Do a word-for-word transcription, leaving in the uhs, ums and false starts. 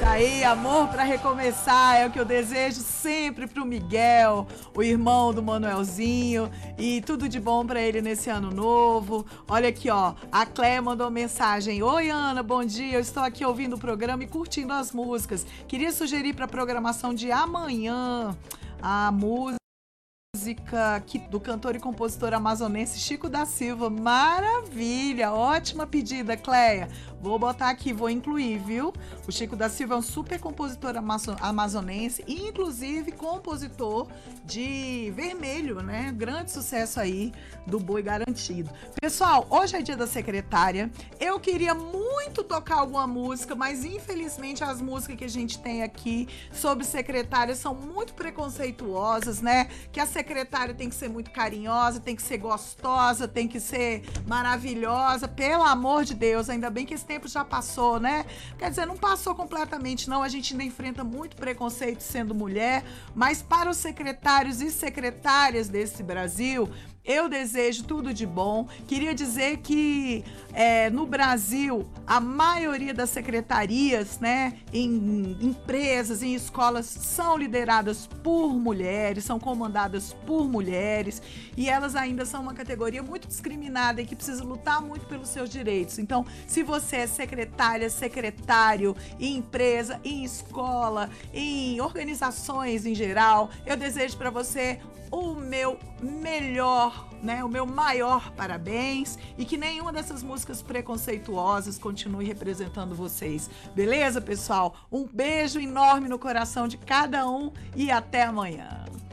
Tá aí, amor para recomeçar, é o que eu desejo sempre pro Miguel, o irmão do Manuelzinho, e tudo de bom para ele nesse ano novo. Olha aqui, ó, a Cléia mandou mensagem: oi, Ana, bom dia, eu estou aqui ouvindo o programa e curtindo as músicas. Queria sugerir para a programação de amanhã a música música do cantor e compositor amazonense Chico da Silva. Maravilha, ótima pedida, Cléia. Vou botar aqui, vou incluir, viu? O Chico da Silva é um super compositor amazo- amazonense e inclusive compositor de Vermelho, né? Grande sucesso aí do Boi Garantido. Pessoal, hoje é dia da secretária. Eu queria muito tocar alguma música, mas infelizmente as músicas que a gente tem aqui sobre secretária são muito preconceituosas, né? Que a secretária tem que ser muito carinhosa, tem que ser gostosa, tem que ser maravilhosa. Pelo amor de Deus, ainda bem que esse tempo já passou, né? Quer dizer, não passou completamente, não. A gente ainda enfrenta muito preconceito sendo mulher, mas para os secretários e secretárias desse Brasil, eu desejo tudo de bom. Queria dizer que é, no Brasil, a maioria das secretarias, né, em empresas, em escolas, são lideradas por mulheres, são comandadas por mulheres, e elas ainda são uma categoria muito discriminada e que precisa lutar muito pelos seus direitos. Então, se você é secretária, secretário, em empresa, em escola, em organizações em geral, eu desejo para você o meu melhor, né, o meu maior parabéns, e que nenhuma dessas músicas preconceituosas continue representando vocês. Beleza, pessoal? Um beijo enorme no coração de cada um e até amanhã.